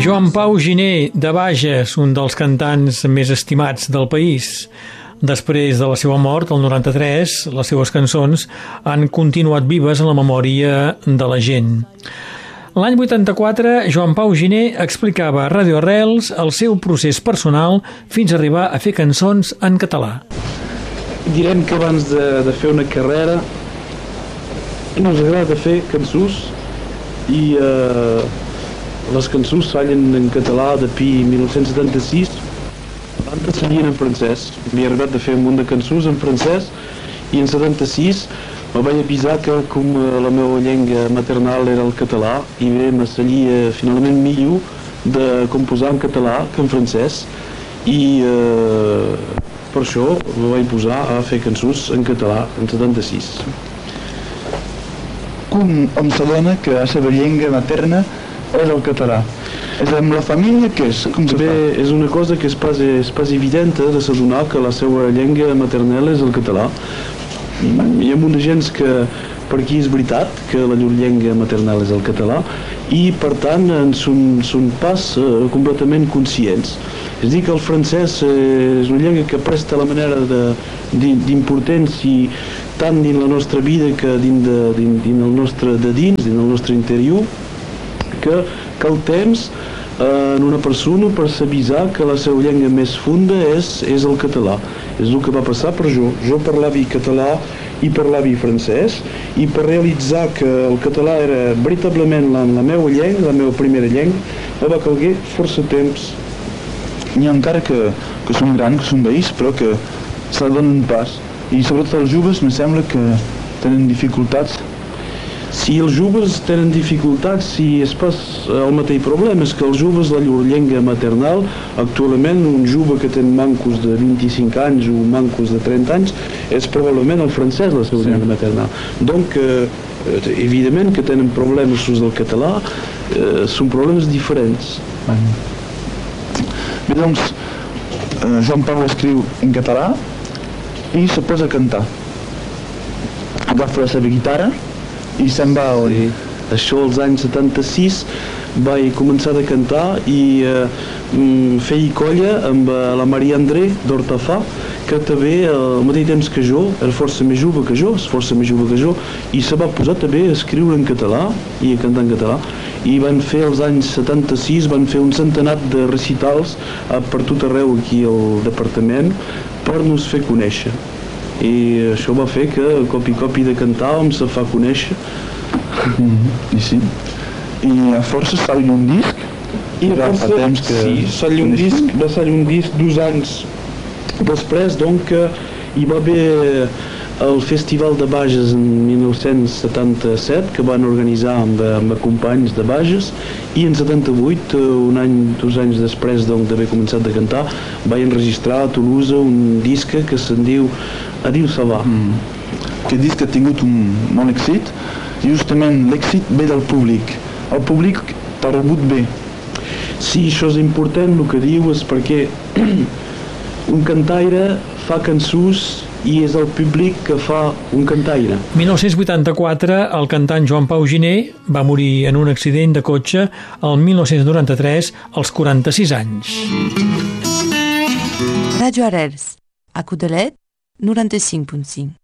Joan Pau Giner de Bages, un dels cantants més estimats del país. Després de la seva mort, el 93, les seves cançons han continuat vives en la memòria de la gent. L'any 84, Joan Pau Giner explicava a Radio Arrels el seu procés personal fins a arribar a fer cançons en català. Direm que abans de fer una carrera ens agrada fer cançons i les cançons fallen en català depuis 1976. Abans serien en francès. M'he arribat a fer un munt de cançons en francès i en 76 me vaig avisar que com la meva llengua maternal era el català i bé, me seria finalment millor de composar en català que en francès i per això me vaig posar a fer cançons en català en 76. Com hom s'adona que la seva llengua materna és el català? És amb la família que és? Com se fa? És una cosa que és pas evident de s'adonar que la seva llengua maternal és el català. Hi ha un munt de gent que per aquí és veritat que la llur llengua maternal és el català i per tant en són pas completament conscients. És a dir que el francès és una llengua que presta la manera d'importància tant dins la nostra vida que dins el nostre interior, que el temps en una persona per s'avisar que la seva llengua més funda és el català. És el que va passar per jo. Jo parlava català i parlava francès i per realitzar que el català era veritablement la meva llengua, la meva primera llengua, va calguer força temps. N'hi ha encara que són grans, que són veïns, però que s'adonen pas. I sobretot els joves me sembla que tenen dificultats. Si els joves tenen dificultats, si és pas el mateix problema, és que els joves, la llur llengua maternal, actualment un jove que té mancos de 25 anys o mancos de 30 anys, és probablement el francès la seva llengua maternal. Donc, evidentment que tenen problemes del català, són problemes diferents. Bé, doncs, Joan Pau escriu en català i se posa a cantar. Agafa la seva guitarra i se'n va a sí. Això als anys 76 vaig començar a cantar i feia colla amb la Maria André d'Hortafà, que també al mateix temps que jo era força més jove que jo, i se va posar també a escriure en català i a cantar en català. I van fer als anys 76 van fer un centenar de recitals per tot arreu aquí al departament per nos fer conèixer. I això va fer que copi de cantar hom se fa conèixer. I sí. I a força sali un disc? I a força, sí, va salir un disc 2 anys després, donc hi va haver el Festival de Bages en 1977 que van organitzar amb companys de Bages i en 78, 2 anys després d'haver començat a cantar, vaig enregistrar a Toulouse un disc que se'n diu Adiu ça va. Aquest disc ha tingut un bon èxit i justament l'èxit ve del públic. El públic t'ha rebut bé. Sí, això és important, el que diu és perquè un cantaire fa cançons i és el públic que fa un cantaire. 1984, el cantant Joan Pau Giner va morir en un accident de cotxe el 1993 als 46 anys. Radio Arrels, a Codalet, 95.5.